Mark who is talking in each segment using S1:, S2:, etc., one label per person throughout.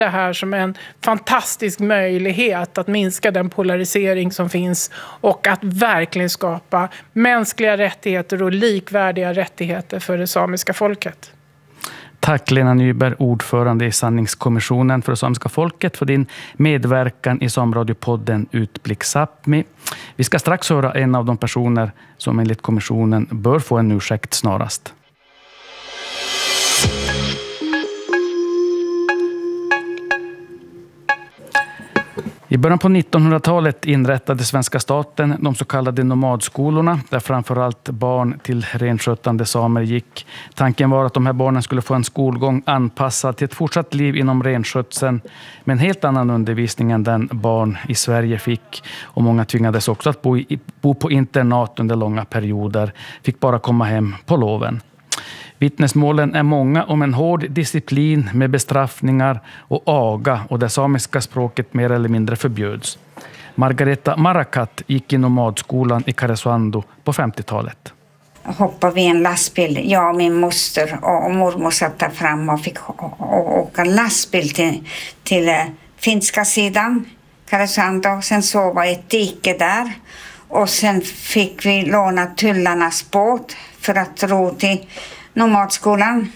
S1: det här som en fantastisk möjlighet att minska den polarisering som finns och att verkligen skapa mänskliga rättigheter och likvärdiga rättigheter för det samiska folket.
S2: Tack Lena Nyberg, ordförande i Sanningskommissionen för det samiska folket, för din medverkan i Samradiopodden Utblick Sápmi. Vi ska strax höra en av de personer som enligt kommissionen bör få en ursäkt snarast. I början på 1900-talet inrättade svenska staten de så kallade nomadskolorna, där framförallt barn till renskötande samer gick. Tanken var att de här barnen skulle få en skolgång anpassad till ett fortsatt liv inom renskötseln, med en helt annan undervisning än den barn i Sverige fick. Och många tvingades också att bo på internat under långa perioder, fick bara komma hem på loven. Vittnesmålen är många om en hård disciplin med bestraffningar och aga, och det samiska språket mer eller mindre förbjöds. Margareta Marakat gick i nomadskolan i Karesuando på 50-talet.
S3: Hoppade vi en lastbil, jag och min moster och mormor satt där fram och fick åka lastbil till finska sidan, Karesuando. Sen sova i ett dike där, och sen fick vi låna tullarnas båt för att ro till nomadskolan.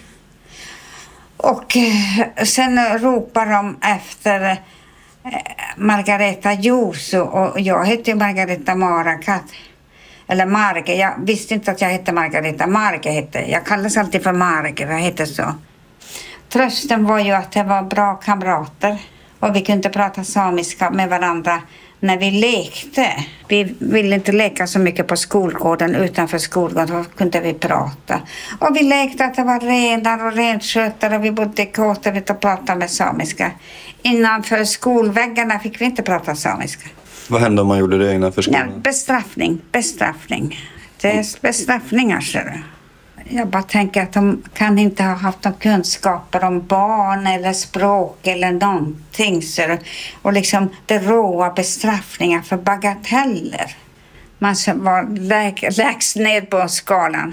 S3: Och sen ropar de efter Margareta Juuso, och jag heter Margareta Marakat. Eller Marge, jag visste inte att jag hette Margareta. Marge hette, jag kallas alltid för Marge, jag heter så. Trösten var ju att det var bra kamrater, och vi kunde prata samiska med varandra när vi lekte. Vi ville inte leka så mycket på skolgården, utanför skolgården, då kunde vi prata. Och vi lekte att det var renar och renskötare, och vi bodde i kåtor och pratade med samiska. Innanför skolväggarna fick vi inte prata samiska.
S4: Vad hände om man gjorde det innanför skolan?
S3: Ja, bestraffning. Det är bestraffningar, så det. Jag bara tänker att de kan inte ha haft några kunskaper om barn eller språk eller någonting. Så, och liksom det råa bestraffningar för bagateller. Man var lägst ner på skalan.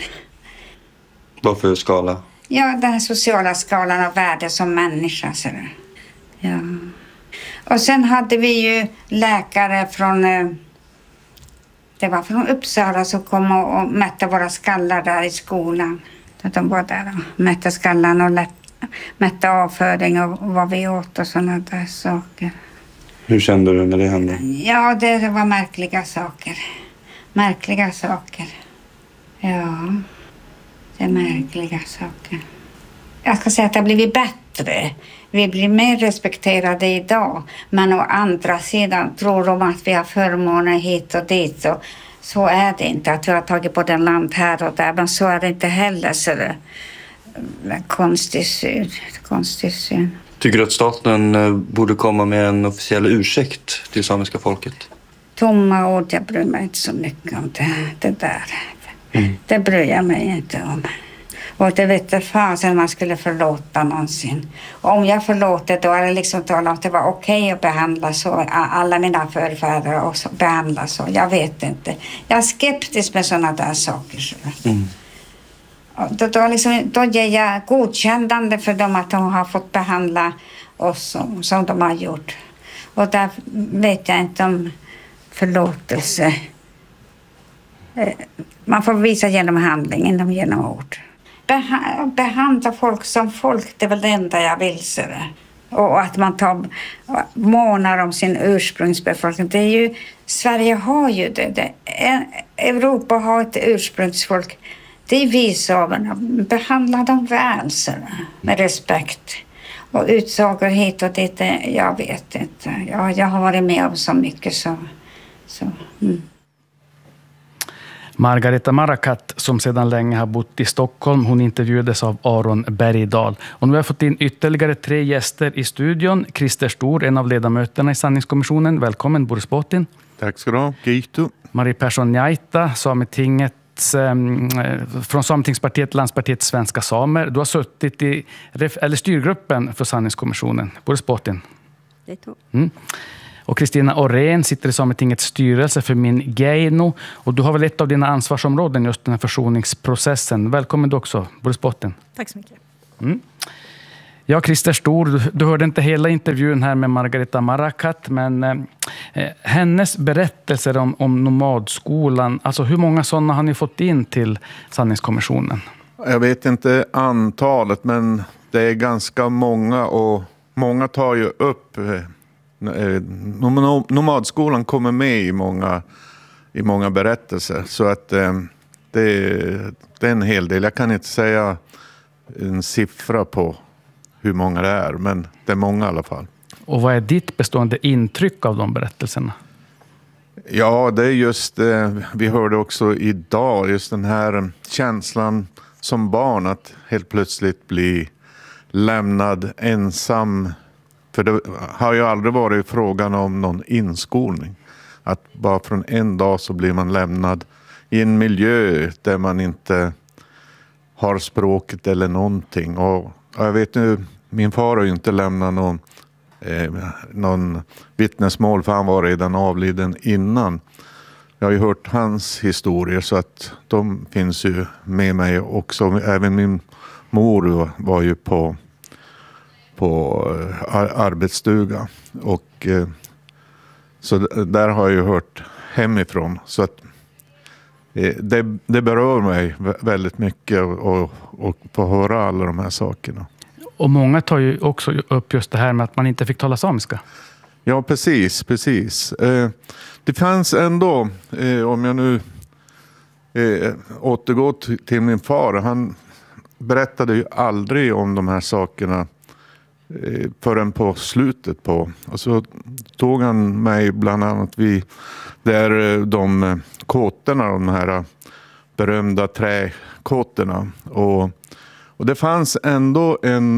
S4: Vad för skala?
S3: Ja, den sociala skalan av värde som människa. Så det. Ja. Och sen hade vi ju läkare från... Det var från Uppsala som kom och mätte våra skallar där i skolan. De var där och mätte skallarna och mätte avföring och vad vi åt och sådana där saker.
S4: Hur kände du när det hände?
S3: Ja, det var märkliga saker. Märkliga saker. Ja, det är märkliga saker. Jag ska säga att det har blivit bättre. Vi blir mer respekterade idag. Men å andra sidan tror de att vi har förmåner hit och dit. Och så är det inte. Att vi har tagit på den land här och där. Men så är det inte heller. Så det är konstig syn.
S4: Tycker du att staten borde komma med en officiell ursäkt till samiska folket?
S3: Tomma ord, jag bryr mig inte så mycket om det där. Det bryr jag mig inte om. Och det vet jag fasen man skulle förlåta någonsin. Och om jag förlåter, då är det liksom talat om att det var okej att behandla så. Alla mina förfäder och så, behandla så. Jag vet inte. Jag är skeptisk med sådana där saker. Då ger jag godkännande för dem att de har fått behandla oss som de har gjort. Och där vet jag inte om förlåtelse. Man får visa genom handling, inte genom ord. Behandla folk som folk, det är väl det enda jag vill. Och att man månar om sin ursprungsbefolkning. Det är ju, Sverige har ju det. Europa har ett ursprungsfolk. Det är vi samerna. Behandla dem väl, med respekt. Och utsagor hit och dit, jag vet inte. Jag har varit med om så mycket så.
S2: Margareta Marakat, som sedan länge har bott i Stockholm, hon intervjuades av Aron Bergdahl. Och nu har jag fått in ytterligare 3 gäster i studion. Christer Stor, en av ledamöterna i Sanningskommissionen. Välkommen, Boris Botin.
S5: Tack ska du ha, Keito.
S2: Marie Persson Njaita, från Sametingspartiet, Landspartiet Svenska Samer. Du har suttit i styrgruppen för Sanningskommissionen. Boris Botin.
S6: Det tog.
S2: Och Kristina Orén sitter i Sametingets styrelse för Min Geino. Och du har väl ett av dina ansvarsområden just den här försoningsprocessen. Välkommen du också, Boris Botin.
S6: Tack så mycket.
S2: Ja, Christer Stor, du hörde inte hela intervjun här med Margareta Marakat, men hennes berättelser om nomadskolan, alltså hur många sådana har ni fått in till sanningskommissionen?
S5: Jag vet inte antalet, men det är ganska många, och många tar ju upp nomadskolan kommer med i många berättelser, så att det är en hel del. Jag kan inte säga en siffra på hur många det är, men det är många i alla fall.
S2: Och vad är ditt bestående intryck av de berättelserna?
S5: Ja, det är just, vi hörde också idag, just den här känslan som barn att helt plötsligt bli lämnad ensam. För det har ju aldrig varit frågan om någon inskolning. Att bara från en dag så blir man lämnad i en miljö där man inte har språket eller någonting. Och jag vet nu, min far har ju inte lämnat någon vittnesmål, för han var redan avliden innan. Jag har ju hört hans historier, så att de finns ju med mig också. Även min mor var ju på arbetsstuga, och så där har jag ju hört hemifrån. Så att det berör mig väldigt mycket och få höra alla de här sakerna.
S2: Och många tar ju också upp just det här med att man inte fick tala samiska.
S5: Ja, precis. Det fanns ändå, om jag nu återgår till min far, han berättade ju aldrig om de här sakerna förrän på slutet på. Och så tog han mig bland annat där de kåtorna, de här berömda träkåtorna. Och det fanns ändå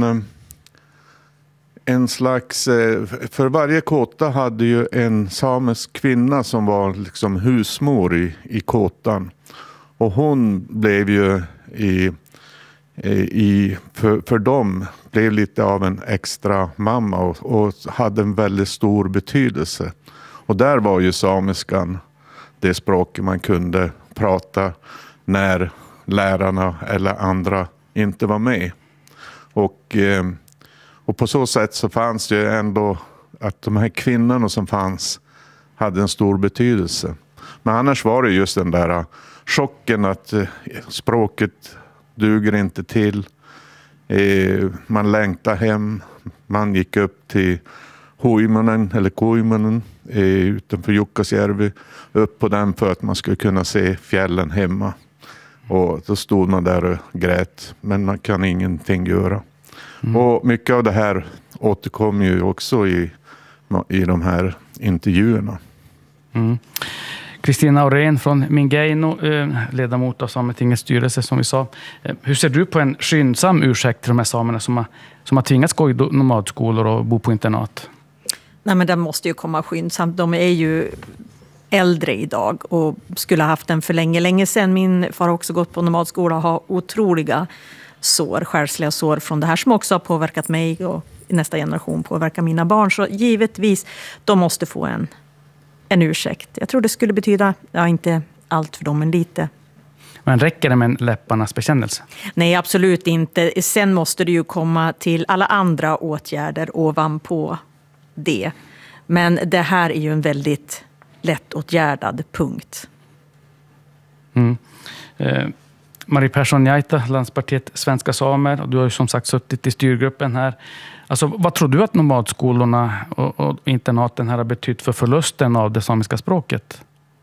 S5: en slags, för varje kåta hade ju en samisk kvinna som var liksom husmor i kåtan. Och hon blev ju för dem blev lite av en extra mamma och hade en väldigt stor betydelse. Och där var ju samiskan det språk man kunde prata när lärarna eller andra inte var med. Och på så sätt så fanns det ju ändå att de här kvinnorna som fanns hade en stor betydelse. Men annars var det just den där chocken att språket duger inte till. Man längtade hem. Man gick upp till Huimanen eller Kuimanen utanför Jukkasjärvi. Upp på den för att man skulle kunna se fjällen hemma. Och då stod man där och grät. Men man kan ingenting göra. Och mycket av det här återkommer ju också i de här intervjuerna.
S2: Kristina Aurén från Mingeino, ledamot av Sametingets styrelse som vi sa. Hur ser du på en skyndsam ursäkt till de här samerna som har tvingats gå i nomadskolor och bo på internat?
S6: Nej, men den måste ju komma skyndsamt. De är ju äldre idag och skulle ha haft den för länge sedan. Min far har också gått på nomadskola och har otroliga själsliga sår från det här som också har påverkat mig och nästa generation påverkar mina barn. Så givetvis, de måste få en ursäkt. Jag tror det skulle betyda, inte allt för dem, men lite.
S2: Men räcker det med en läpparnas bekännelse?
S6: Nej, absolut inte. Sen måste det ju komma till alla andra åtgärder ovanpå det. Men det här är ju en väldigt lättåtgärdad punkt.
S2: Marie Persson-Jaita, Landspartiet Svenska Samer, och du har ju som sagt suttit i styrgruppen här. Alltså, vad tror du att nomadskolorna och internaten här har betytt för förlusten av det samiska språket?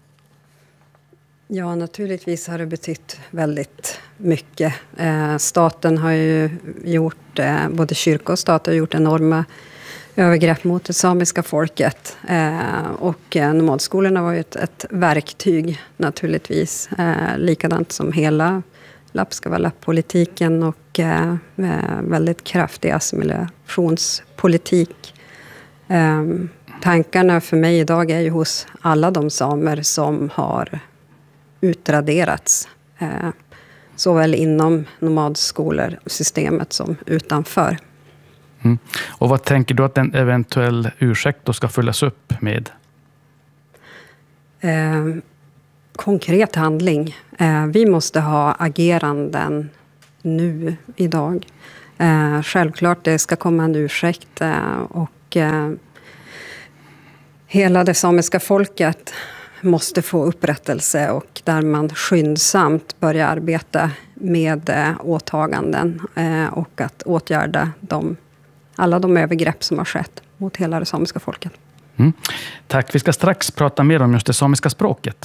S7: Ja, naturligtvis har det betytt väldigt mycket. Staten har ju gjort, både kyrka och stat har gjort enorma övergrepp mot det samiska folket. Och nomadskolorna var ju ett verktyg naturligtvis. Likadant som hela Lappskavallapp-politiken och väldigt kraftig assimilationspolitik. Tankarna för mig idag är ju hos alla de samer som har utraderats. Såväl inom nomadskolorsystemet som utanför.
S2: Och vad tänker du att en eventuell ursäkt då ska följas upp med?
S7: Konkret handling. Vi måste ha ageranden nu, idag. Självklart det ska komma en ursäkt och hela det samiska folket måste få upprättelse och där man skyndsamt börjar arbeta med åtaganden och att åtgärda alla de övergrepp som har skett mot hela det samiska folket.
S2: Mm. Tack, vi ska strax prata mer om just det samiska språket.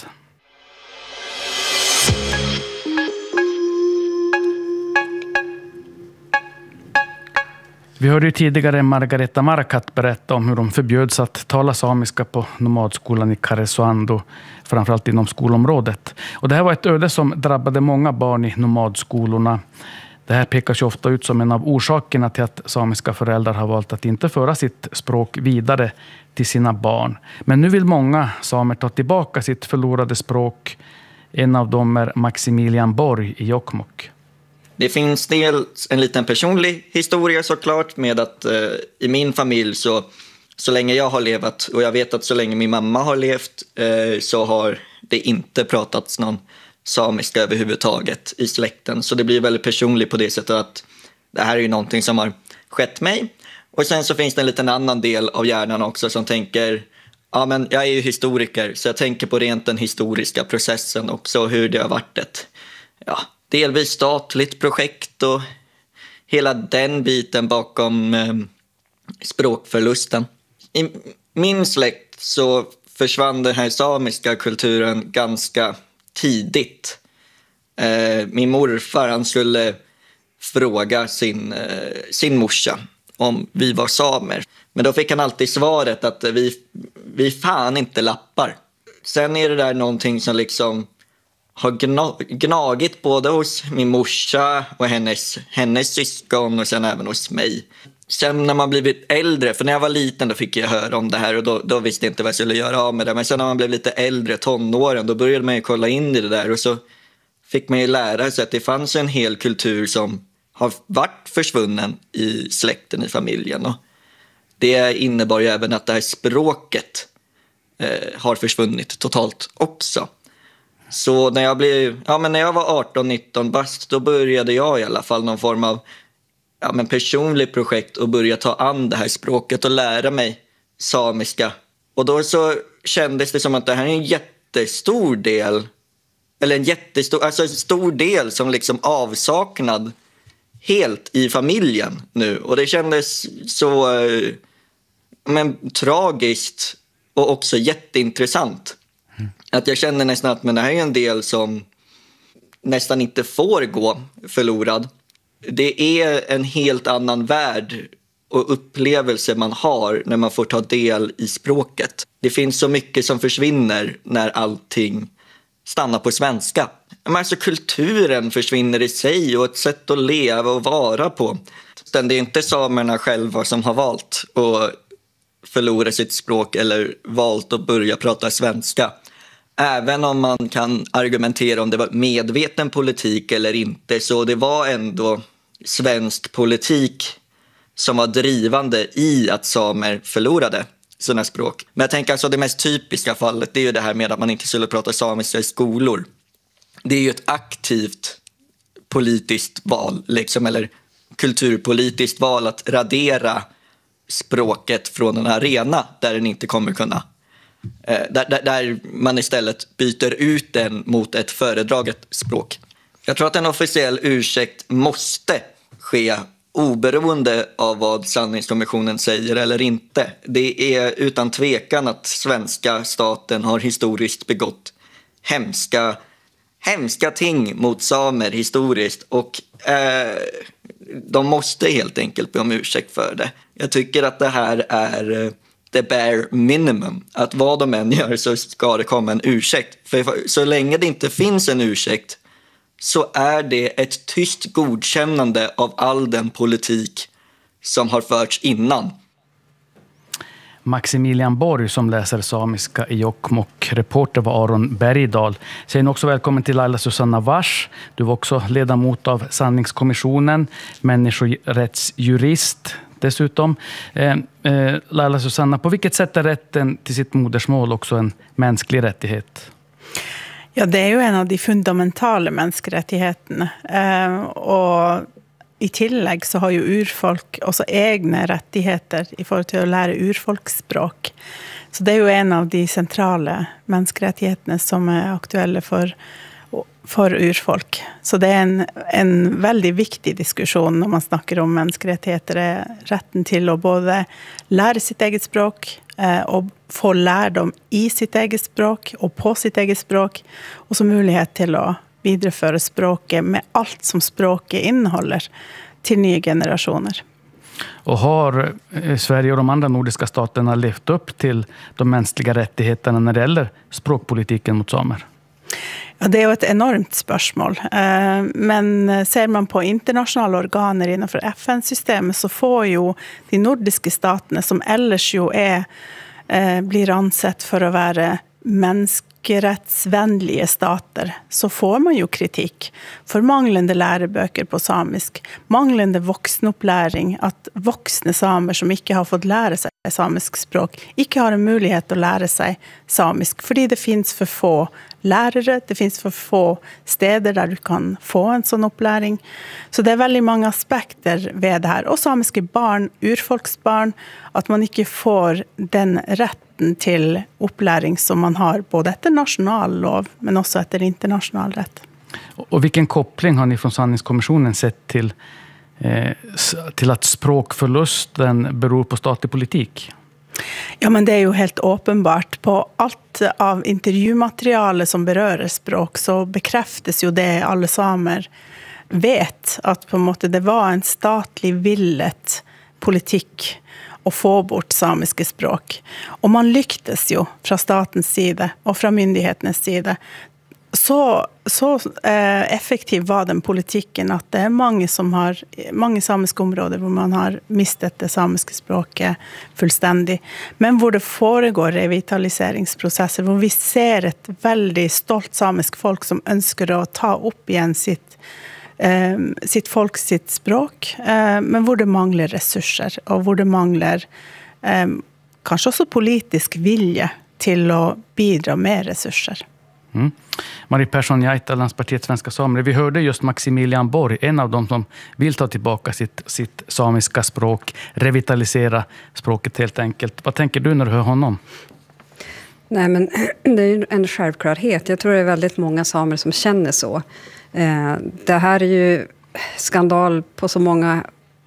S2: Vi hörde ju tidigare Margareta Markat berätta om hur de förbjöds att tala samiska på nomadskolan i Karesuando, framförallt inom skolområdet. Och det här var ett öde som drabbade många barn i nomadskolorna. Det här pekas ju ofta ut som en av orsakerna till att samiska föräldrar har valt att inte föra sitt språk vidare till sina barn. Men nu vill många samer ta tillbaka sitt förlorade språk. En av dem är Maximilian Borg i Jokkmokk.
S8: Det finns dels en liten personlig historia såklart med att i min familj så länge jag har levat, och jag vet att så länge min mamma har levt så har det inte pratats någon samiska överhuvudtaget i släkten. Så det blir väldigt personligt på det sättet att det här är ju någonting som har skett mig. Och sen så finns det en liten annan del av hjärnan också som tänker, ja men jag är ju historiker så jag tänker på rent den historiska processen också, hur det har varit ett delvis statligt projekt och hela den biten bakom språkförlusten. I min släkt så försvann den här samiska kulturen ganska tidigt. Min morfar han skulle fråga sin morsa om vi var samer. Men då fick han alltid svaret att vi fan inte lappar. Sen är det där någonting som liksom har gnagit både hos min morsa och hennes syskon och sen även hos mig. Sen när man blivit äldre, för när jag var liten då fick jag höra om det här och då visste jag inte vad jag skulle göra av med det. Men sen när man blev lite äldre, tonåren, då började man ju kolla in i det där och så fick man ju lära sig att det fanns en hel kultur som har varit försvunnen i släkten, i familjen. Och det innebar ju även att det här språket har försvunnit totalt också. Så när jag var 18-19 bast, då började jag i alla fall någon form av personligt projekt och börja ta an det här språket och lära mig samiska. Och då så kändes det som att det här är en jättestor del, eller en stor del som liksom avsaknad helt i familjen nu. Och det kändes så tragiskt och också jätteintressant. Att jag känner nästan att det här är en del som nästan inte får gå förlorad. Det är en helt annan värld och upplevelse man har när man får ta del i språket. Det finns så mycket som försvinner när allting stannar på svenska. Men alltså kulturen försvinner i sig och ett sätt att leva och vara på. Det är inte samerna själva som har valt att förlora sitt språk eller valt att börja prata svenska. Även om man kan argumentera om det var medveten politik eller inte, så det var ändå svensk politik som var drivande i att samer förlorade sina språk. Men jag tänker alltså det mest typiska fallet, det är ju det här med att man inte skulle prata samiska i skolor. Det är ju ett aktivt politiskt val, liksom, eller kulturpolitiskt val att radera språket från en arena där den inte kommer kunna. Där man istället byter ut den mot ett föredraget språk. Jag tror att en officiell ursäkt måste ske oberoende av vad sanningskommissionen säger eller inte. Det är utan tvekan att svenska staten har historiskt begått hemska ting mot samer historiskt och de måste helt enkelt be om ursäkt för det. Jag tycker att det här är the bare minimum. Att vad de än gör så ska det komma en ursäkt. För så länge det inte finns en ursäkt så är det ett tyst godkännande av all den politik som har förts innan.
S2: Maximilian Borg som läser samiska i Jokkmokk. Reporter var Aron Bergdahl. Säg också välkommen till Laila Susanna Wars. Du var också ledamot av sanningskommissionen, människorättsjurist dessutom. Laila Susanna, på vilket sätt är rätten till sitt modersmål också en mänsklig rättighet?
S9: Ja, det är ju en av de fundamentala mänskliga rättigheterna. Och i tillägg så har ju urfolk också egna rättigheter i förhållande till att lära urfolksspråk. Så det är ju en av de centrala mänsklighetsrättigheterna som är aktuella för urfolk. Så det är en väldigt viktig diskussion när man snackar om mänsklighetsrättigheter, är rätten till att både lära sitt eget språk och få lärdom i sitt eget språk och på sitt eget språk, och så möjlighet till att vidareföra språket med allt som språket innehåller till nya generationer.
S2: Och har Sverige och de andra nordiska staterna levt upp till de mänskliga rättigheterna när det gäller språkpolitiken mot samer?
S9: Ja, det är ju ett enormt spörsmål. Men ser man på internationella organer innanför FN-systemet så får ju de nordiska staterna, som ellers ju blir ansett för att vara människorättsvänliga stater, så får man ju kritik för manglande läroböcker på samisk, manglande vuxenupplärning, att vuxna samer som inte har fått lära sig samisk språk inte har en möjlighet att lära sig samisk, för det finns för få lärare, det finns för få städer där du kan få en sån upplärning. Så det är väldigt många aspekter ved det här. Och samiska barn, urfolksbarn, att man inte får den rätten till upplärning som man har både efter nationell lov men också efter internationell rätt.
S2: Och vilken koppling har ni från Sanningskommissionen sett till att språkförlusten beror på statlig politik?
S9: Ja, men det är ju helt uppenbart. På allt av intervjumaterialet som berör språk så bekräftas ju det alla samer vet, att på något sätt det var en statlig villet politik att få bort samiska språk. Och man lyckades ju från statens sida och från myndigheternas sida. Så effektiv var den politiken att det är många samiska områden där man har mistet det samiska språket fullständigt. Men där det föregår revitaliseringsprocesser, där vi ser ett väldigt stolt samisk folk som önskar att ta upp igen sitt folk, sitt språk. Men där det manglar resurser och där det manglar kanske också politisk vilja till att bidra med resurser.
S2: Mm. Marie Persson-Jaita, Landspartiet Svenska Samer. Vi hörde just Maximilian Borg, en av dem som vill ta tillbaka sitt samiska språk, revitalisera språket helt enkelt. Vad tänker du när du hör honom?
S7: Nej, men det är ju en självklarhet. Jag tror det är väldigt många samer som känner så. Det här är ju skandal på så många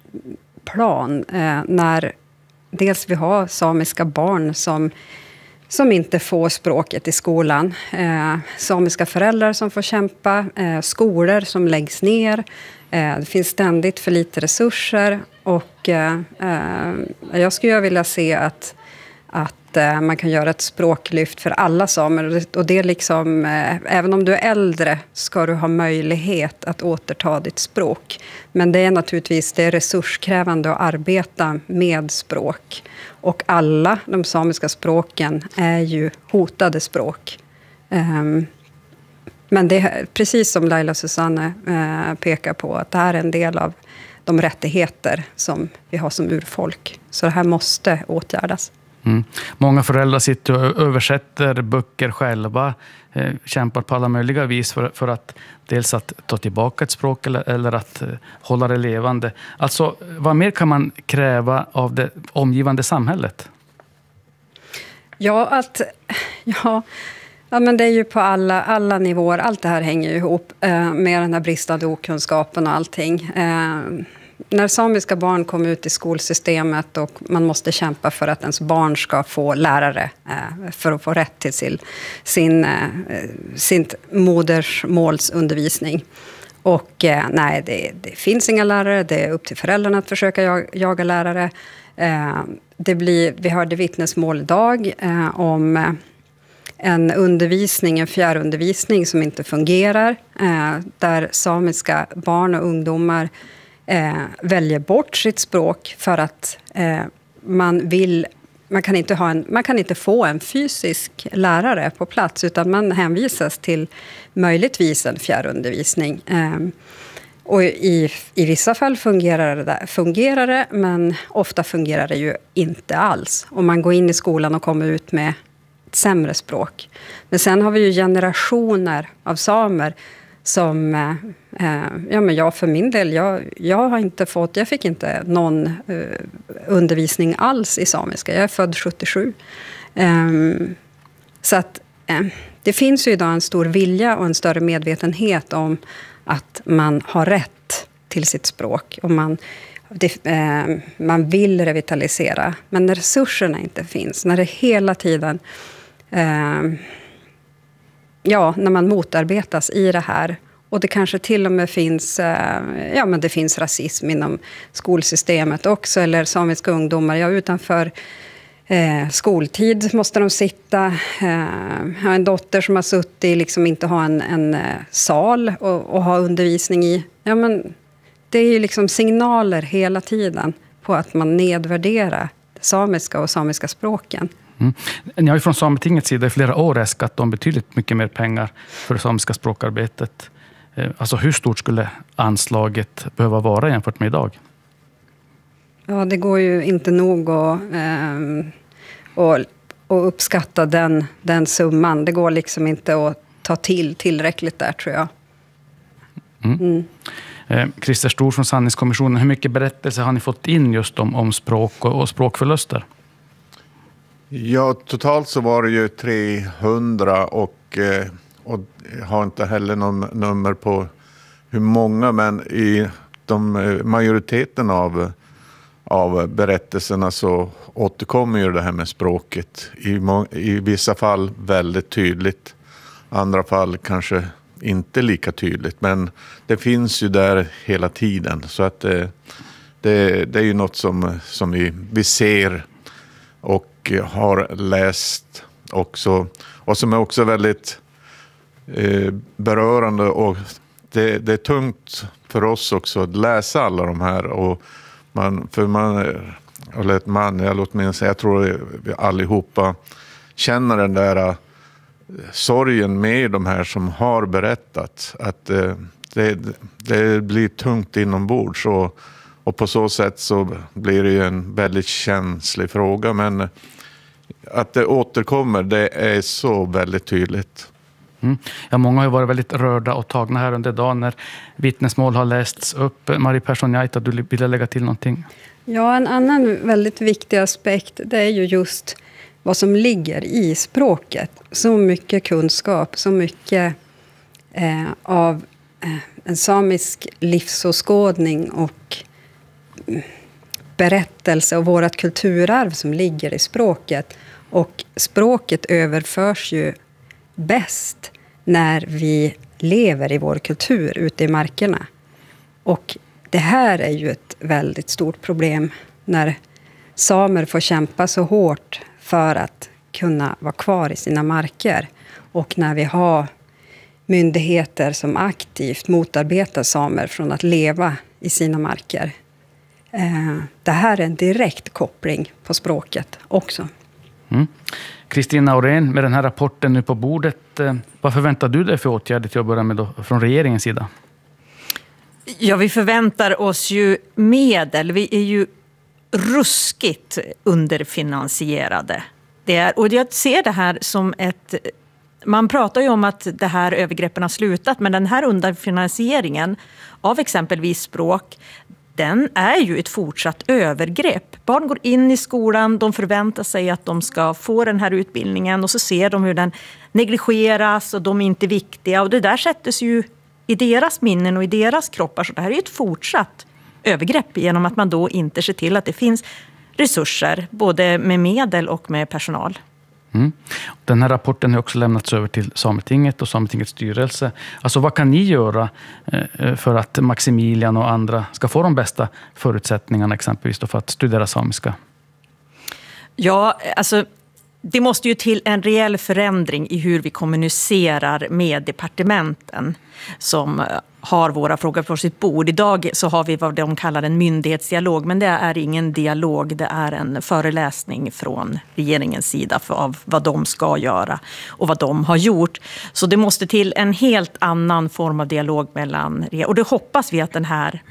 S7: plan. När dels vi har samiska barn som inte får språket i skolan. Samiska föräldrar som får kämpa. Skolor som läggs ner. Det finns ständigt för lite resurser. Och jag skulle vilja se att man kan göra ett språklyft för alla samer. Och det är liksom, även om du är äldre ska du ha möjlighet att återta ditt språk. Men det är naturligtvis resurskrävande att arbeta med språk. Och alla de samiska språken är ju hotade språk. Men det är precis som Laila Susanne pekar på, att det här är en del av de rättigheter som vi har som urfolk. Så det här måste åtgärdas.
S2: Mm. Många föräldrar sitter och översätter böcker själva, kämpar på alla möjliga vis för att dels att ta tillbaka ett språk eller att hålla det levande. Alltså, vad mer kan man kräva av det omgivande samhället?
S7: Ja, men det är ju på alla nivåer. Allt det här hänger ju ihop med den här bristande okunskapen och allting. När samiska barn kommer ut i skolsystemet och man måste kämpa för att ens barn ska få lärare för att få rätt till sin modersmålsundervisning. Och nej, det finns inga lärare. Det är upp till föräldrarna att försöka jaga lärare. Vi hörde vittnesmål idag om en fjärrundervisning som inte fungerar. Där samiska barn och ungdomar väljer bort sitt språk för att man kan inte få en fysisk lärare på plats, utan man hänvisas till möjligtvis en fjärrundervisning. Och i vissa fall fungerar det, men ofta fungerar det ju inte alls. Och man går in i skolan och kommer ut med ett sämre språk. Men sen har vi ju generationer av samer som men jag för min del, jag fick inte någon undervisning alls i samiska. Jag är född 77. Så att det finns ju idag en stor vilja och en större medvetenhet om att man har rätt till sitt språk. Och man vill revitalisera. Men när resurserna inte finns, när det hela tiden när man motarbetas i det här, och det kanske till och med finns det finns rasism inom skolsystemet också, eller samiska ungdomar utanför skoltid måste de sitta. Jag har en dotter som har suttit liksom inte ha en sal och ha undervisning i. Det är ju liksom signaler hela tiden på att man nedvärderar det samiska och samiska språken.
S2: Ni har ju från Sametingets sida i flera år äskat om betydligt mycket mer pengar för det samiska språkarbetet. Alltså hur stort skulle anslaget behöva vara jämfört med idag?
S7: Ja, det går ju inte nog att uppskatta den summan. Det går liksom inte att ta tillräckligt där, tror jag.
S2: Christer Stor från Sanningskommissionen, hur mycket berättelser har ni fått in just om språk och språkförluster?
S5: Ja, totalt så var det ju 300 och har inte heller någon nummer på hur många, men i majoriteten av berättelserna så återkommer ju det här med språket. I vissa fall väldigt tydligt, andra fall kanske inte lika tydligt, men det finns ju där hela tiden. Så att det är ju något som vi ser och har läst också, och som är också väldigt berörande, och det är tungt för oss också att läsa alla de här, och jag tror vi allihopa känner den där sorgen med de här som har berättat, att det blir tungt inombords, och på så sätt så blir det ju en väldigt känslig fråga, men att det återkommer, det är så väldigt tydligt.
S2: Ja, många har ju varit väldigt rörda och tagna här under dagen när vittnesmål har lästs upp. Marie Persson-Jaita, du ville lägga till någonting? Ja,
S7: en annan väldigt viktig aspekt, det är ju just vad som ligger i språket. Så mycket kunskap, så mycket av en samisk livsåskådning och berättelse och vårt kulturarv som ligger i språket. Och språket överförs ju bäst när vi lever i vår kultur ute i markerna. Och det här är ju ett väldigt stort problem när samer får kämpa så hårt för att kunna vara kvar i sina marker. Och när vi har myndigheter som aktivt motarbetar samer från att leva i sina marker. Det här är en direkt koppling på språket också.
S2: Kristina Aurén, med den här rapporten nu på bordet, vad förväntar du dig för åtgärder till att börja med då, från regeringens sida?
S6: Ja, vi förväntar oss ju medel. Vi är ju ruskigt underfinansierade. Och jag ser det här som man pratar ju om att det här övergreppen har slutat, men den här underfinansieringen av exempelvis språk, den är ju ett fortsatt övergrepp. Barn går in i skolan, de förväntar sig att de ska få den här utbildningen, och så ser de hur den negligeras och de är inte viktiga. Och det där sätts ju i deras minnen och i deras kroppar. Så det här är ju ett fortsatt övergrepp genom att man då inte ser till att det finns resurser, både med medel och med personal.
S2: Den här rapporten har också lämnats över till Sametinget och Sametingets styrelse. Alltså vad kan ni göra för att Maximilian och andra ska få de bästa förutsättningarna exempelvis då för att studera samiska?
S6: Ja, alltså det måste ju till en reell förändring i hur vi kommunicerar med departementen som har våra frågor på sitt bord. Idag så har vi vad de kallar en myndighetsdialog, men det är ingen dialog, det är en föreläsning från regeringens sida av vad de ska göra och vad de har gjort. Så det måste till en helt annan form av dialog mellan, och det hoppas vi att den här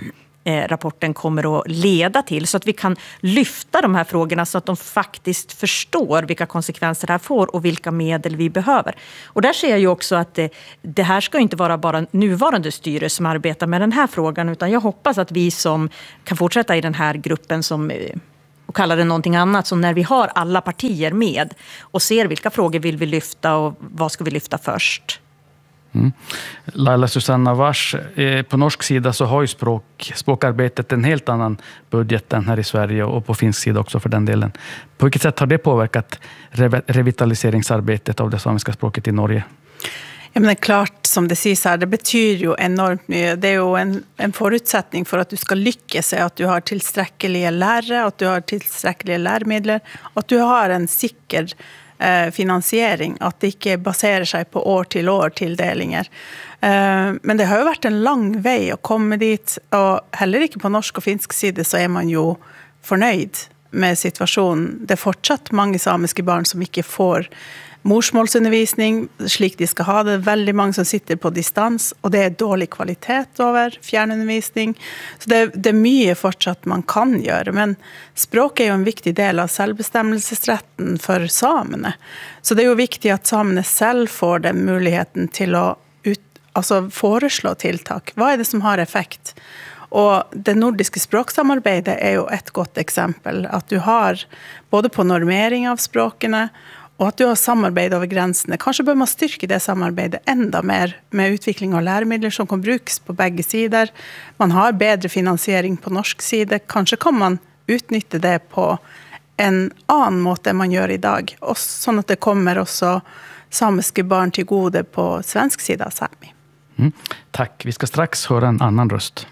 S6: rapporten kommer att leda till, så att vi kan lyfta de här frågorna så att de faktiskt förstår vilka konsekvenser det här får och vilka medel vi behöver. Och där ser jag ju också att det här ska inte vara bara nuvarande styre som arbetar med den här frågan, utan jag hoppas att vi som kan fortsätta i den här gruppen som och kalla det någonting annat, så när vi har alla partier med och ser vilka frågor vill vi lyfta och vad ska vi lyfta först.
S2: Laila Susanna Wars, på norsk sida så har ju språkarbetet en helt annan budget än här i Sverige och på finsk sida också för den delen. På vilket sätt har det påverkat revitaliseringsarbetet av det samiska språket i Norge?
S9: Ja, men klart, som det sägs här, det betyder ju enormt mycket. Det är ju en förutsättning för att du ska lyckas, att du har tillräckliga lärare, att du har tillräckliga lärmedel, att du har en säker finansiering, att det inte baserar sig på år till år tilldelningar. Men det har ju varit en lång väg att komma dit, och heller inte på norsk och finsk sida så är man ju förnöjd med situationen. Det är fortsatt många samiska barn som inte får morsmålsundervisning slik de ska ha det. Väldigt många som sitter på distans, och det är dålig kvalitet över fjärrundervisning. Så det är mycket fortsatt man kan göra, men språk är ju en viktig del av självbestämmelsesrätten för samerna. Så det är ju viktigt att samerna själv får den möjligheten till att föreslå tilltag. Vad är det som har effekt? Och det nordiska språksamarbetet är ju ett gott exempel. Att du har både på normering av språken och att du har samarbete över gränserna. Kanske bör man styrka det samarbetet ända mer med utveckling av lärmedel som kan brukas på bägge sidor. Man har bättre finansiering på norsk sida. Kanske kan man utnyttja det på en annan måte än man gör idag. Och så att det kommer också samiska barn till gode på svensk sida av Sápmi.
S2: Tack. Vi ska strax höra en annan röst.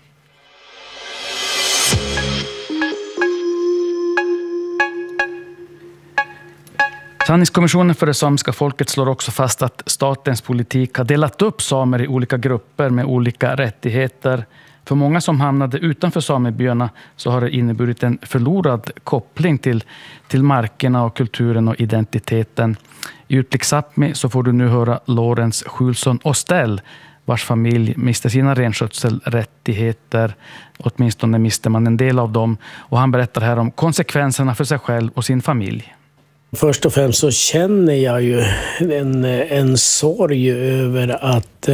S2: Sanningskommissionen för det samiska folket slår också fast att statens politik har delat upp samer i olika grupper med olika rättigheter. För många som hamnade utanför samebyarna så har det inneburit en förlorad koppling till markerna och kulturen och identiteten. I Utblick Sápmi så får du nu höra Lorentz Skjulsson Ostell, vars familj miste sina renskötselrättigheter. Åtminstone miste man en del av dem. Och han berättar här om konsekvenserna för sig själv och sin familj.
S10: Först och främst så känner jag ju en sorg över att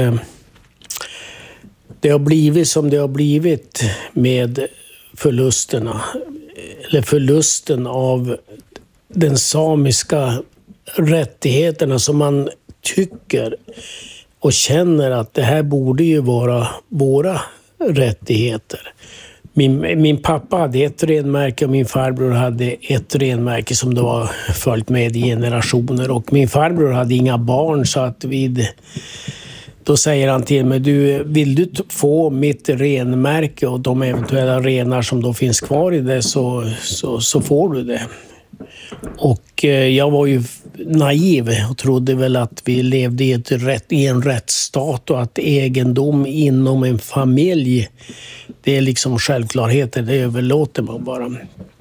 S10: det har blivit som det har blivit med förlusterna. Eller förlusten av den samiska rättigheterna som man tycker och känner att det här borde ju vara våra rättigheter. Min pappa hade ett renmärke och min farbror hade ett renmärke som då var följt med i generationer. Och min farbror hade inga barn, så att då säger han till mig: vill du få mitt renmärke och de eventuella renar som då finns kvar i det så får du det. Och jag var ju naiv och trodde väl att vi levde i en rättsstat och att egendom inom en familj, det är liksom självklarheter, det överlåter man bara.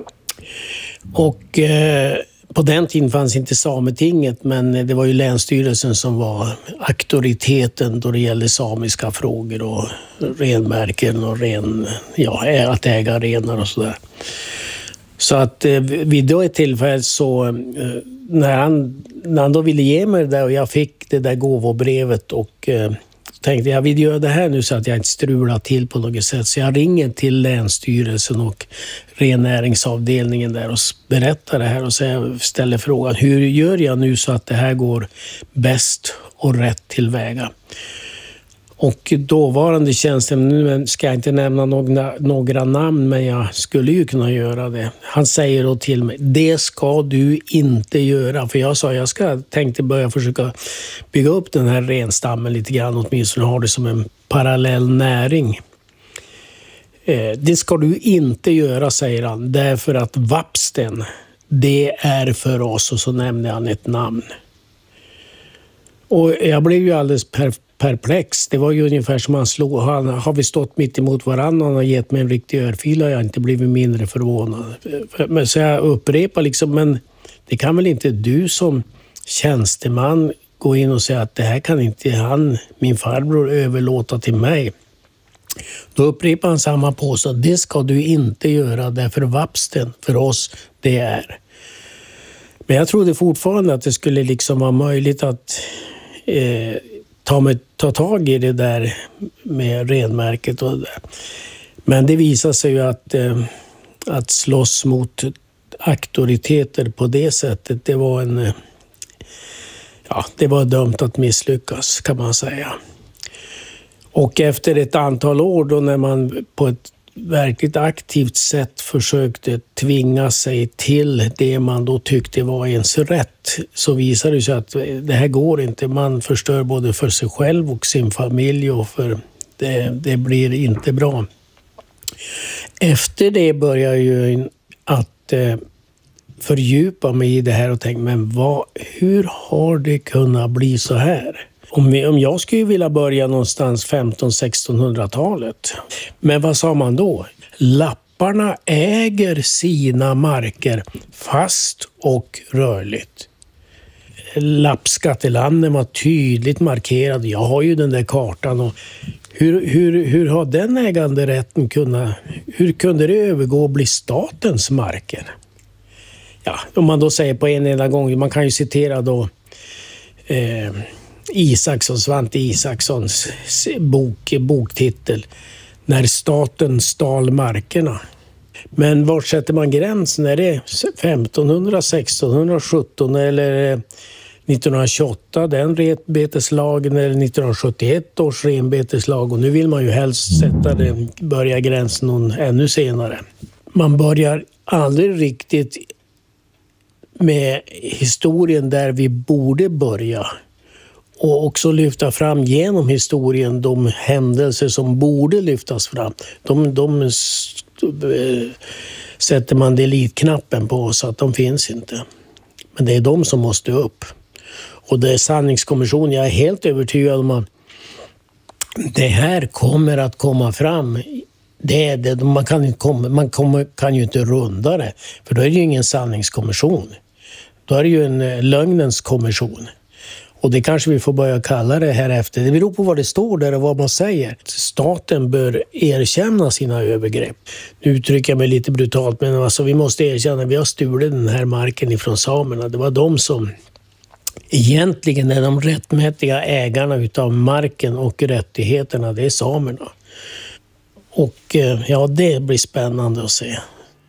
S10: Och på den tiden fanns inte Sametinget, men det var ju Länsstyrelsen som var auktoriteten då det gällde samiska frågor och renmärken och att äga renar och sådär. Så att vid då ett tillfälle så när han då ville ge mig det där och jag fick det där gåvobrevet och tänkte jag vill göra det här nu så att jag inte strular till på något sätt. Så jag ringer till Länsstyrelsen och rennäringsavdelningen där och berättar det här och ställer frågan: hur gör jag nu så att det här går bäst och rätt tillväga? Och dåvarande tjänsten, nu ska jag inte nämna några namn, men jag skulle ju kunna göra det. Han säger då till mig: det ska du inte göra. För jag sa tänkte börja försöka bygga upp den här renstammen lite grann, åtminstone ha det som en parallell näring. Det ska du inte göra, säger han, därför att Vapsten, det är för oss. Och så nämnde han ett namn. Och jag blev ju alldeles perplex. Det var ju ungefär som han slog. Har vi stått mitt emot varandra och han har gett mig en riktig örfil och jag har inte blivit mindre förvånad. Men så jag upprepar liksom, men det kan väl inte du som tjänsteman gå in och säga att det här kan inte min farbror överlåta till mig. Då upprepar han samma påstående. Det ska du inte göra, därför vapsten för oss det är. Men jag trodde fortfarande att det skulle liksom vara möjligt att ta tag i det där med renmärket. Men det visar sig ju att slåss mot auktoriteter på det sättet, det var dömt att misslyckas, kan man säga. Och efter ett antal år då, när man på ett verkligt aktivt sätt försökte tvinga sig till det man då tyckte var ens rätt, så visade det sig att det här går inte. Man förstör både för sig själv och sin familj, och det blir inte bra. Efter det börjar jag ju att fördjupa mig i det här och tänka, men hur har det kunnat bli så här? Om jag skulle vilja börja någonstans 1500-1600-talet. Men vad sa man då? Lapparna äger sina marker fast och rörligt. Lappskattelanden var tydligt markerad. Jag har ju den där kartan. Och hur har den äganderätten hur kunde det övergå och bli statens marker? Ja, om man då säger på en enda gång, man kan ju citera då Svante Isakssons boktitel När staten stal markerna. Men var sätter man gränsen? Är det 1500, 1600, 1700 eller 1928 den renbeteslagen, eller 1971 års renbeteslag? Och nu vill man ju helst börja gränsen ännu senare. Man börjar aldrig riktigt med historien där vi borde börja. Och också lyfta fram genom historien de händelser som borde lyftas fram. De sätter man deletknappen på, så att de finns inte. Men det är de som måste upp. Och det är sanningskommission. Jag är helt övertygad om att det här kommer att komma fram. Man kan ju inte runda det. För då är det ju ingen sanningskommission. Då är det ju en lögnens kommission. Och det kanske vi får börja kalla det här efter. Det beror på vad det står där och vad man säger. Staten bör erkänna sina övergrepp. Nu uttrycker jag mig lite brutalt, men alltså vi måste erkänna att vi har stulit den här marken ifrån samerna. Det var de som egentligen är de rättmätiga ägarna utav marken och rättigheterna. Det är samerna. Och ja, det blir spännande att se.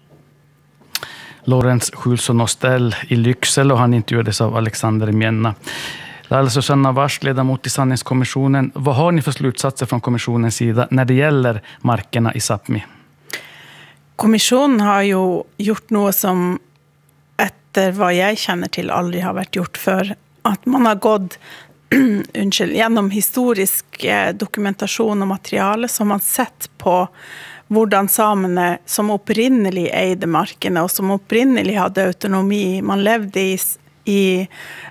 S2: Lorentz Schulson Ostell i Lycksele, och han intervjuades av Alexander Mjenna. Laila Susanna Wars, ledamot i sanningskommissionen. Vad har ni för slutsatser från kommissionens sida när det gäller markerna i Sápmi?
S9: Kommissionen har ju gjort något som efter vad jag känner till aldrig har varit gjort, för att man har gått genom historisk dokumentation och material som man sett på hvordan samene som opprinnelig eide markene og som opprinnelig hadde autonomi. Man levde i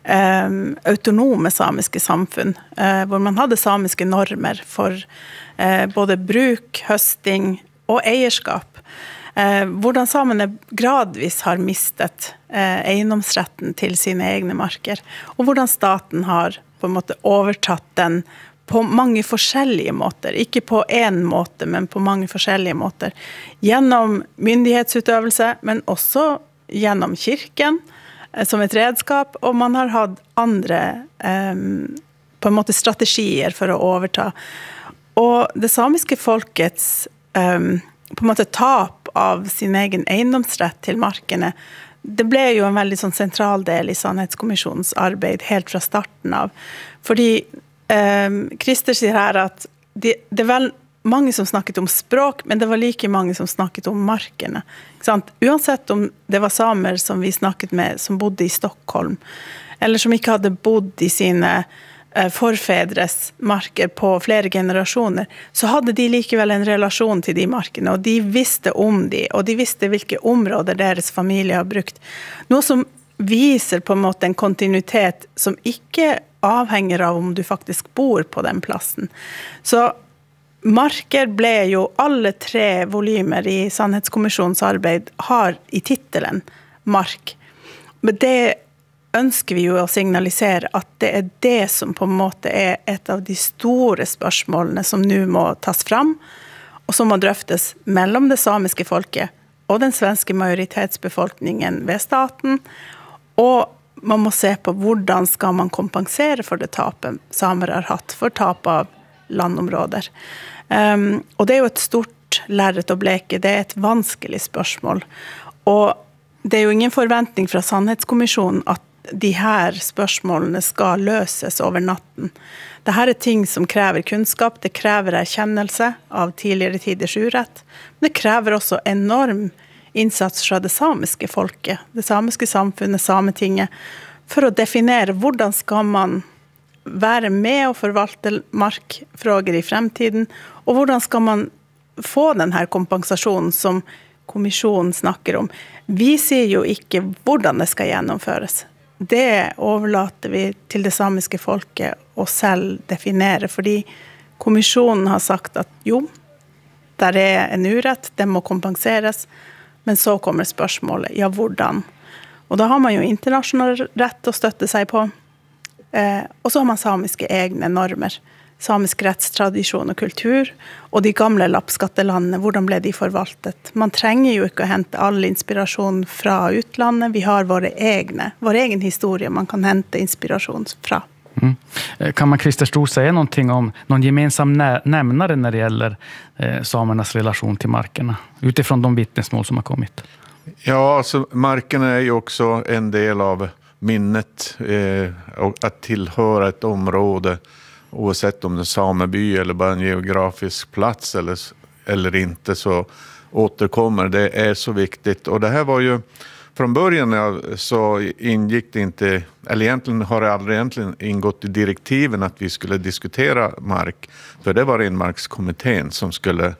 S9: autonome samiske samfunn, hvor man hadde samiske normer for både bruk, høsting og eierskap. Hvordan samene gradvis har mistet eiendomsretten til sine egne marker, og hvordan staten har på en måte overtatt den på mange forskjellige måter. Ikke på en måte, men på mange forskjellige måter. Gjennom myndighetsutøvelse, men også gjennom kirken som et redskap. Og man har hatt andre på en måte strategier for å overta. Og det samiske folkets på en måte tap av sin egen eiendomsrett til markene, det ble jo en veldig sånn sentral del i Sannhetskommisjonens arbeid helt fra starten av. Fordi Christer sier her at det er vel mange som snakket om språk, men det var like mange som snakket om markene. Ikke sant? Uansett om det var samer som vi snakket med, som bodde i Stockholm, eller som ikke hadde bodd i sine forfedres marker på flere generasjoner, så hadde de likevel en relasjon til de markene, og de visste om de, og de visste hvilke områder deres familie har brukt. Noe som viser på en måte en kontinuitet som ikke avhenger av om du faktisk bor på den plassen. Så marker ble jo alle 3 volymer i Sannhetskommisjonens arbeid har i titelen mark. Men det ønsker vi jo å signalisere at det er det som på en måte er et av de store spørsmålene som nå må tas fram. og som må drøftes mellom det samiske folket og den svenske majoritetsbefolkningen ved staten, og man må se på hvordan skal man kompensere for det tapet samer har hatt for tap av landområder. Og det er jo et stort lerret å bleke, det er et vanskelig spørsmål. Og det er jo ingen forventning fra Sannhetskommisjonen at de her spørsmålene skal løses over natten. Dette er ting som krever kunnskap, det krever erkjennelse av tidligere tiders urett, men det krever også enorm innsats fra det samiske folket, det samiske samfunnet, Sametinget, for å definere hvordan skal man være med og forvalte markfrågor i fremtiden, og hvordan skal man få denne kompensasjonen som kommisjonen snakker om. Vi sier jo ikke hvordan det skal gjennomføres. Det overlater vi til det samiske folket å selv definere, fordi kommisjonen har sagt at jo, der er en urett, det må kompenseres, men så kommer spørsmålet, ja, hvordan? Og da har man jo internasjonal rett å støtte seg på, og så har man samiske egne normer, samisk rettstradisjon og kultur, og de gamle lappskattelandene, hvordan ble de forvaltet? Man trenger jo ikke å hente all inspirasjon fra utlandet, vi har vår egen historie man kan hente inspirasjon fra.
S2: Kan man, Christer Stor, säga någonting om någon gemensam nämnare när det gäller samernas relation till markerna utifrån de vittnesmål som har kommit?
S5: Ja, alltså markerna är ju också en del av minnet, att tillhöra ett område oavsett om det är sameby eller bara en geografisk plats eller inte, så återkommer. Det är så viktigt, och det här var ju från början så ingick det inte, eller egentligen har det aldrig egentligen ingått i direktiven att vi skulle diskutera mark, för det var renmarkskommittén som skulle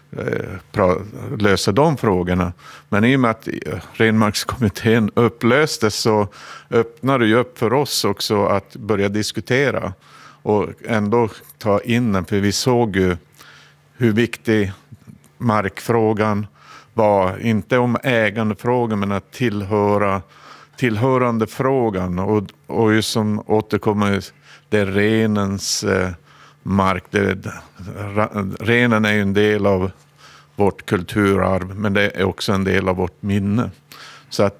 S5: lösa de frågorna. Men i och med att renmarkskommittén upplöstes så öppnade det ju upp för oss också att börja diskutera och ändå ta in den, för vi såg ju hur viktig markfrågan var, inte om ägandefrågan men att tillhörande frågan, och just som återkommer det är renens mark. Renen är ju en del av vårt kulturarv, men det är också en del av vårt minne. Så att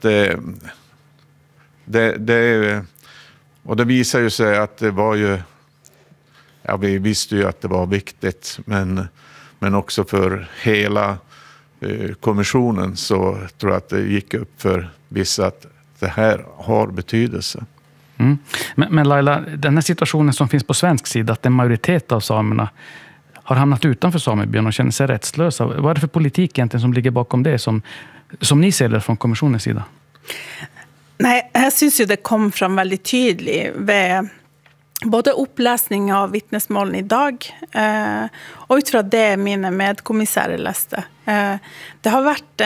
S5: det och det visar ju sig att det var ju, ja, vi visste ju att det var viktigt, men också för hela kommissionen så tror jag att det gick upp för vissa att det här har betydelse.
S2: Men Laila, den här situationen som finns på svensk sida, att en majoritet av samerna har hamnat utanför samebyn och känner sig rättslösa. Vad är det för politik egentligen som ligger bakom det som ni ser det från kommissionens sida?
S9: Nej, jag syns ju det kom fram väldigt tydligt ved både uppläsning av vittnesmålen idag och utifrån det mina medkommissærer läste. Det har varit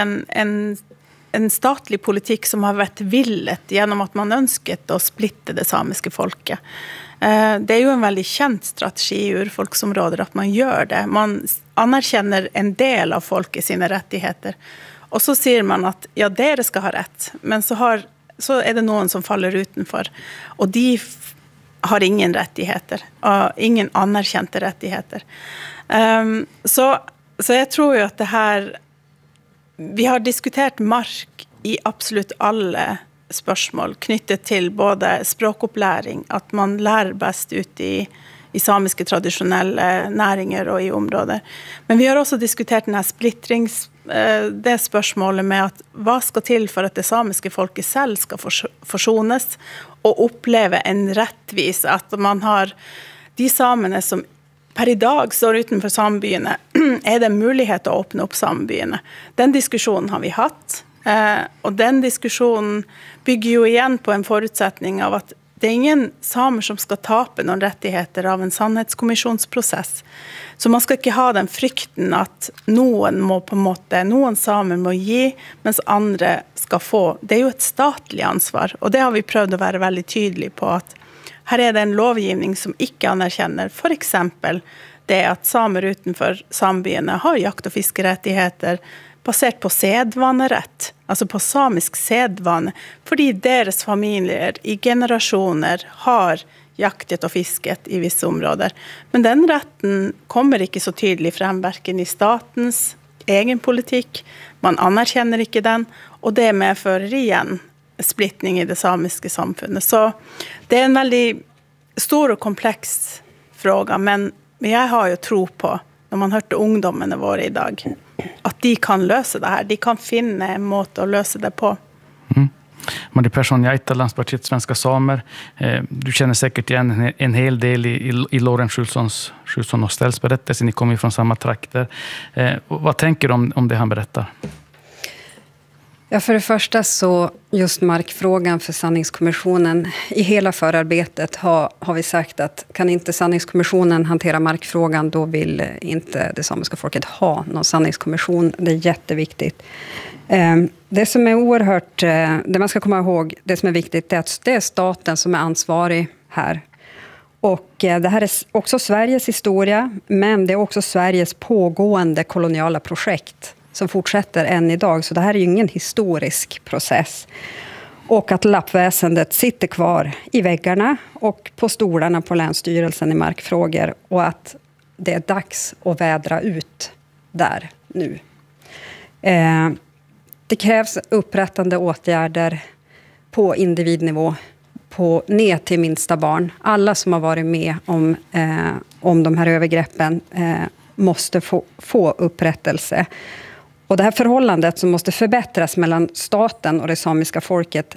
S9: en statlig politik som har varit villet genom att man önsket att splitta det samiska folket. Det är ju en väldigt känd strategi i urfolksområder att man gör det. Man anerkänner en del av folket sina rättigheter. Och så säger man att ja, det ska ha rätt. Men så är det någon som faller utanför. Och de har ingen rättigheter. Ingen anerkända rättigheter. Så jag tror ju att det här... Vi har diskuterat mark i absolut alla spørsmål knyttet til både språkopplæring, at man lærer best ut i samiske tradisjonelle næringer og i områder. Men vi har også diskutert denne det spørsmålet med at hva skal til for at det samiske folket selv skal forsones og oppleve en rettvis, at man har de samene som per i dag står utenfor samebyene, er det mulighet å åpne opp samebyene. Den diskussionen har vi hatt. Och den diskussionen bygger ju igen på en förutsättning av att det är ingen samer som ska tape någon rättigheter av en sannhetskommissionsprocess. Så man ska inte ha den frykten att någon samer må ge, mens andra ska få. Det är ju ett statligt ansvar, och det har vi prøvd att vara väldigt tydlig på, att här är det en lovgivning som inte anerkänner för exempel det att samer utanför samebyene har jakt- och fiskerättigheter basert på sedvanerett. alltså på samisk sedvane, fordi deras familjer i generationer har jaktet och fisket i vissa områden. Men den rätten kommer inte så tydligt fram, varken i statens egen politik, man anerkänner inte den, och det medför igen splittning i det samiska samfundet. Så det är en väldigt stor och komplex fråga, men jag har ju tro på, när man hörte ungdomarna våra idag, att de kan lösa det här. De kan finna en måte att lösa det på.
S2: Marie Persson Jaita, Landspartiet Svenska Samer. Du känner säkert igen en hel del i Lorentz Schultson och Stells berättelse. Ni kommer ju från samma trakter. Vad tänker du om det han berättar?
S7: Ja, för det första så just markfrågan för sanningskommissionen. I hela förarbetet har vi sagt att kan inte sanningskommissionen hantera markfrågan, då vill inte det samiska folket ha någon sanningskommission. Det är jätteviktigt. Det som är oerhört, det man ska komma ihåg, det som är viktigt, är att det är staten som är ansvarig här. Och det här är också Sveriges historia, men det är också Sveriges pågående koloniala projekt som fortsätter än idag. Så det här är ju ingen historisk process. Och att lappväsendet sitter kvar i väggarna och på stolarna på Länsstyrelsen i markfrågor. Och att det är dags att vädra ut där nu. Det krävs upprättande åtgärder på individnivå, ner till minsta barn. Alla som har varit med om de här övergreppen måste få upprättelse. Och det här förhållandet som måste förbättras mellan staten och det samiska folket,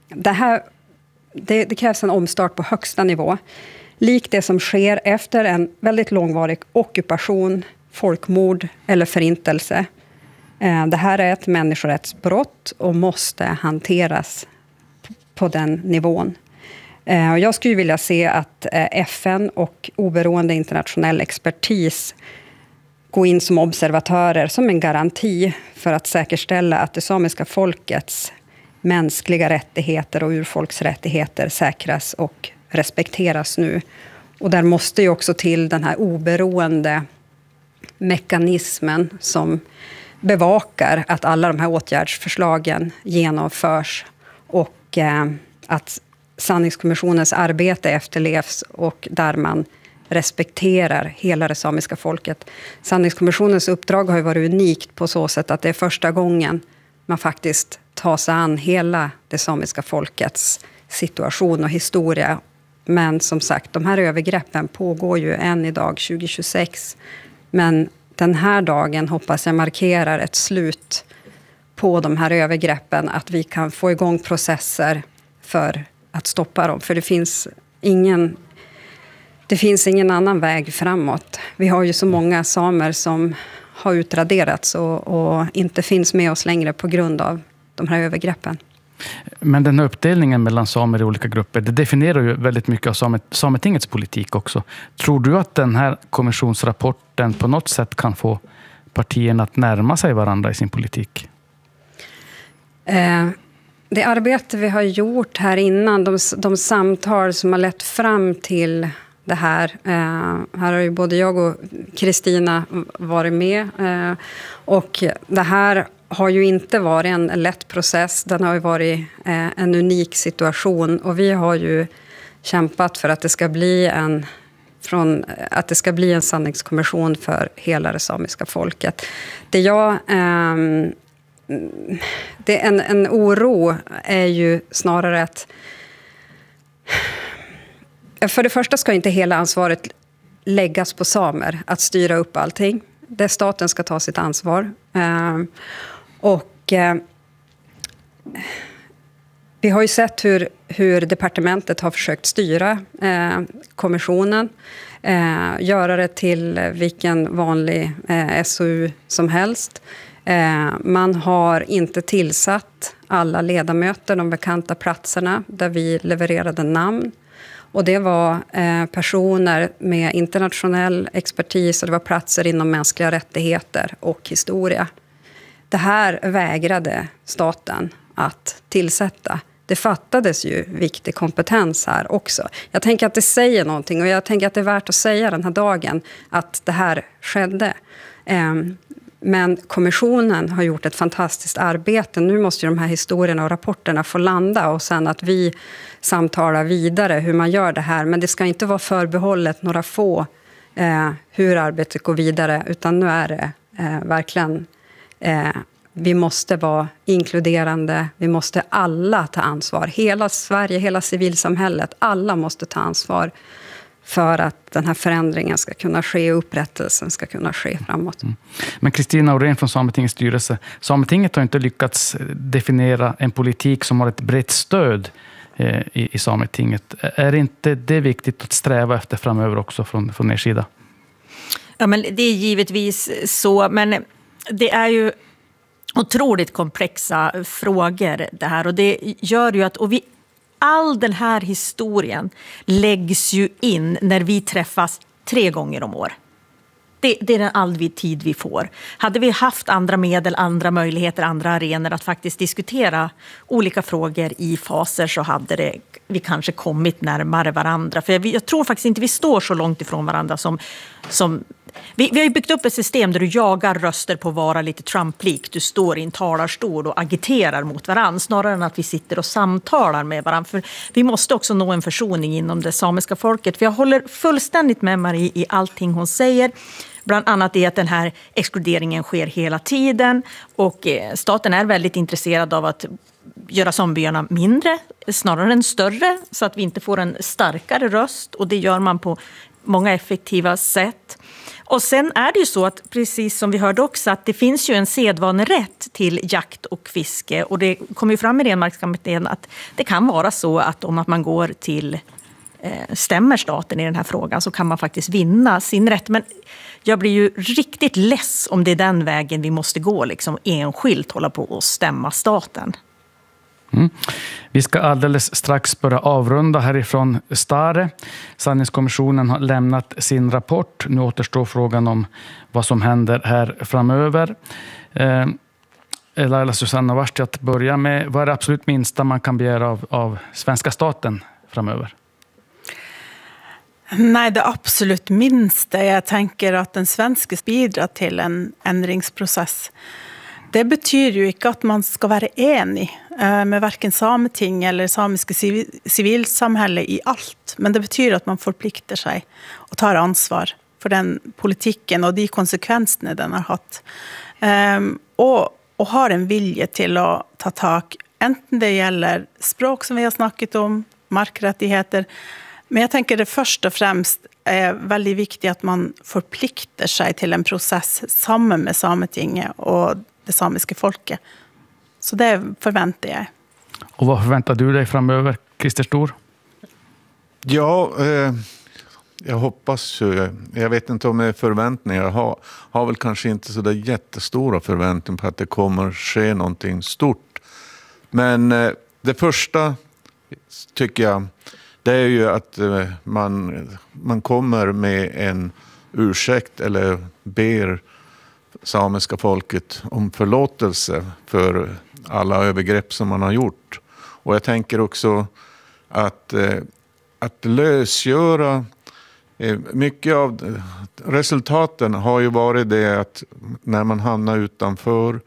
S7: det krävs en omstart på högsta nivå. Likt det som sker efter en väldigt långvarig ockupation, folkmord eller förintelse. Det här är ett människorättsbrott och måste hanteras på den nivån. Och jag skulle vilja se att FN och oberoende internationell expertis gå in som observatörer som en garanti för att säkerställa att det samiska folkets mänskliga rättigheter och urfolksrättigheter säkras och respekteras nu. Och där måste ju också till den här oberoende mekanismen som bevakar att alla de här åtgärdsförslagen genomförs och att sanningskommissionens arbete efterlevs och där man respekterar hela det samiska folket. Sanningskommissionens uppdrag har ju varit unikt på så sätt att det är första gången man faktiskt tar sig an hela det samiska folkets situation och historia. Men som sagt, de här övergreppen pågår ju än idag 2026. Men den här dagen hoppas jag markerar ett slut på de här övergreppen. Att vi kan få igång processer för att stoppa dem. För det finns ingen annan väg framåt. Vi har ju så många samer som har utraderats och inte finns med oss längre på grund av de här övergreppen.
S2: Men den här uppdelningen mellan samer i olika grupper, det definierar ju väldigt mycket av Sametingets politik också. Tror du att den här kommissionsrapporten på något sätt kan få partierna att närma sig varandra i sin politik?
S7: Det arbete vi har gjort här innan, de samtal som har lett fram till det här. Här har ju både jag och Kristina varit med. Och det här har ju inte varit en lätt process. Den har ju varit en unik situation. Och vi har ju kämpat för att det ska bli en sanningskommission för hela det samiska folket. En oro är ju snarare att för det första ska inte hela ansvaret läggas på samer att styra upp allting. Där staten ska ta sitt ansvar. Vi har ju sett hur departementet har försökt styra kommissionen. Göra det till vilken vanlig SOU som helst. Man har inte tillsatt alla ledamöter, de bekanta platserna där vi levererade namn. Och det var personer med internationell expertis och det var platser inom mänskliga rättigheter och historia. Det här vägrade staten att tillsätta. Det fattades ju viktig kompetens här också. Jag tänker att det säger någonting och jag tänker att det är värt att säga den här dagen att det här skedde. Men kommissionen har gjort ett fantastiskt arbete. Nu måste ju de här historierna och rapporterna få landa och sen att vi samtalar vidare hur man gör det här. Men det ska inte vara förbehållet några få hur arbetet går vidare, utan nu är det verkligen vi måste vara inkluderande, vi måste alla ta ansvar. Hela Sverige, hela civilsamhället, alla måste ta ansvar för att den här förändringen ska kunna ske och upprättelsen ska kunna ske framåt.
S2: Men Kristina Orén från Sametingets styrelse, Sametinget har inte lyckats definiera en politik som har ett brett stöd i Sametinget. Är inte det viktigt att sträva efter framöver också från er sida?
S6: Ja, men det är givetvis så, men det är ju otroligt komplexa frågor det här, och det gör ju att all den här historien läggs ju in när vi träffas 3 gånger om år. Det är den all tid vi får. Hade vi haft andra medel, andra möjligheter, andra arenor att faktiskt diskutera olika frågor i faser, så hade vi kanske kommit närmare varandra. För jag tror faktiskt inte vi står så långt ifrån varandra som vi har ju byggt upp ett system där du jagar röster på att vara lite Trump-lik. Du står i en talarstol och agiterar mot varandra snarare än att vi sitter och samtalar med varandra. För vi måste också nå en försoning inom det samiska folket. För jag håller fullständigt med Marie i allting hon säger. Bland annat är att den här exkluderingen sker hela tiden. Och staten är väldigt intresserad av att göra samebyarna mindre, snarare än större. Så att vi inte får en starkare röst. Och det gör man på många effektiva sätt. Och sen är det ju så att, precis som vi hörde också, att det finns ju en sedvanerätt till jakt och fiske. Och det kommer ju fram i Renmarkskommittén att det kan vara så att om att man går till stämmer staten i den här frågan, så kan man faktiskt vinna sin rätt. Men jag blir ju riktigt less om det är den vägen vi måste gå, liksom enskilt hålla på och stämma staten.
S2: Vi ska alldeles strax börja avrunda härifrån Stare. Sanningskommissionen har lämnat sin rapport. Nu återstår frågan om vad som händer här framöver. Laila Susanna Varsti, att börja med, vad är det absolut minsta man kan begära av svenska staten framöver?
S9: Nej, det absolut minsta. Jag tänker att den svenska bidrar till en ändringsprocess. Det betyder ju inte att man ska vara enig med varken Sameting eller samiska civilsamhälle i allt. Men det betyder att man förpliktar sig och tar ansvar för den politiken och de konsekvenserna den har haft. Och har en vilja till att ta tag, enten det gäller språk som vi har snackat om, markrättigheter. Men jag tänker det först och främst är väldigt viktigt att man förpliktar sig till en process samman med Sametinget och det samiska folket. Så det förväntar jag.
S2: Och vad förväntar du dig framöver, Christer Stor?
S5: Ja, jag hoppas ju. Jag vet inte om det är förväntningar. Jag har väl kanske inte så där jättestora förväntningar på att det kommer ske någonting stort. Men det första tycker jag, det är ju att man kommer med en ursäkt eller ber samiska folket om förlåtelse för alla övergrepp som man har gjort. Och jag tänker också att lösgöra mycket av resultaten har ju varit det att när man hamnar utanför,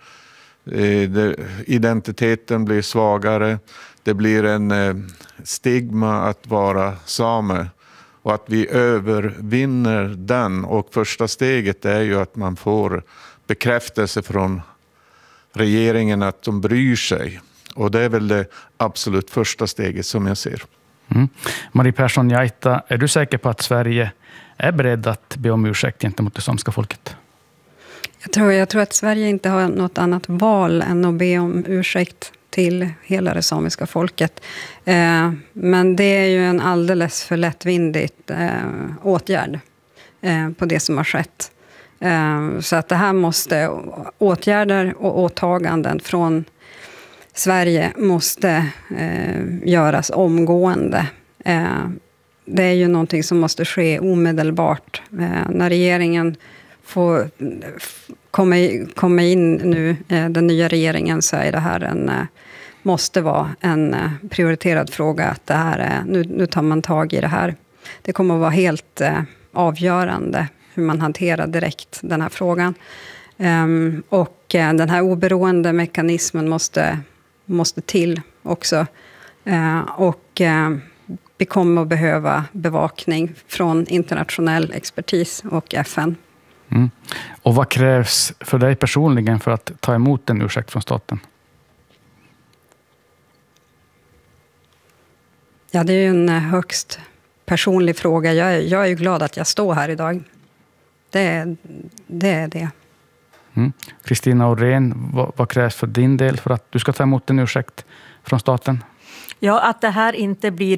S5: identiteten blir svagare, det blir en stigma att vara same. Och att vi övervinner den. Och första steget är ju att man får bekräftelse från regeringen att de bryr sig. Och det är väl det absolut första steget som jag ser.
S2: Marie Persson Jaita, är du säker på att Sverige är beredd att be om ursäkt gentemot det samiska folket?
S7: Jag tror att Sverige inte har något annat val än att be om ursäkt till hela det samiska folket. Men det är ju en alldeles för lättvindigt åtgärd på det som har skett. Så att det här måste, åtgärder och åtaganden från Sverige måste göras omgående. Det är ju någonting som måste ske omedelbart. När regeringen får komma in nu, den nya regeringen, så är det här måste vara en prioriterad fråga. Att det här är, nu tar man tag i det här. Det kommer att vara helt avgörande hur man hanterar direkt den här frågan. Och den här oberoende mekanismen måste till också. Och vi kommer att behöva bevakning från internationell expertis och FN.
S2: Mm. Och vad krävs för dig personligen för att ta emot en ursäkt från staten?
S7: Ja, det är ju en högst personlig fråga. Jag är ju glad att jag står här idag. Det är det.
S2: Kristina Orén, vad krävs för din del för att du ska ta emot en ursäkt från staten?
S6: Ja, att det här inte blir